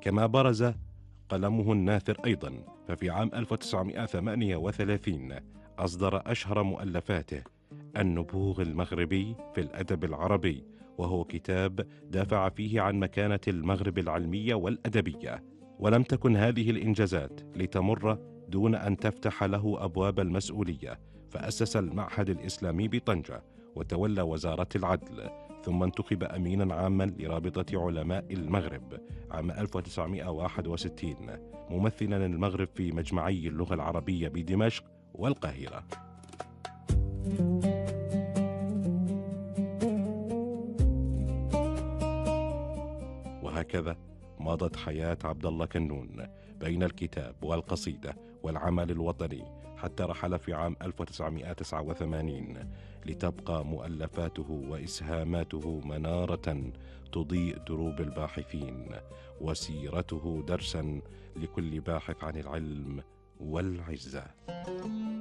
كما برز قلمه الناثر أيضا، ففي عام 1938 أصدر أشهر مؤلفاته النبوغ المغربي في الأدب العربي، وهو كتاب دافع فيه عن مكانة المغرب العلمية والأدبية. ولم تكن هذه الإنجازات لتمر دون أن تفتح له أبواب المسؤولية، فأسس المعهد الإسلامي بطنجة، وتولى وزارة العدل، ثم انتخب أمينا عاما لرابطة علماء المغرب عام 1961، ممثلا المغرب في مجمعي اللغة العربية بدمشق والقاهرة. وهكذا مضت حياة عبد الله كنون بين الكتاب والقصيدة والعمل الوطني، حتى رحل في عام 1989، لتبقى مؤلفاته وإسهاماته منارة تضيء دروب الباحثين، وسيرته درسا لكل باحث عن العلم والعزة.